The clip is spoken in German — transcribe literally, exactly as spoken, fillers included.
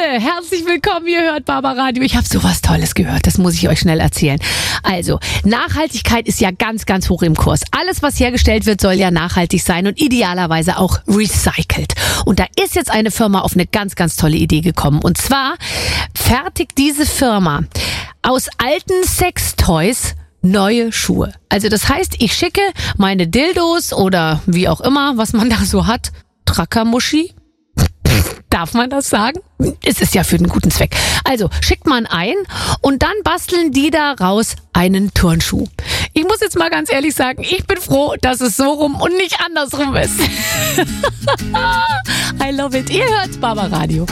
herzlich willkommen, ihr hört Barbaradio. Ich habe sowas Tolles gehört, das muss ich euch schnell erzählen. Also, Nachhaltigkeit ist ja ganz, ganz hoch im Kurs. Alles, was hergestellt wird, soll ja nachhaltig sein und idealerweise auch recycelt. Und da ist jetzt eine Firma auf eine ganz, ganz tolle Idee gekommen. Und zwar fertigt diese Firma aus alten Sextoys neue Schuhe. Also das heißt, ich schicke meine Dildos oder wie auch immer, was man da so hat, Trackermuschi. Darf man das sagen? Es ist ja für den guten Zweck. Also schickt man ein und dann basteln die daraus einen Turnschuh. Ich muss jetzt mal ganz ehrlich sagen, ich bin froh, dass es so rum und nicht andersrum ist. I love it. Ihr hört Barbaradio.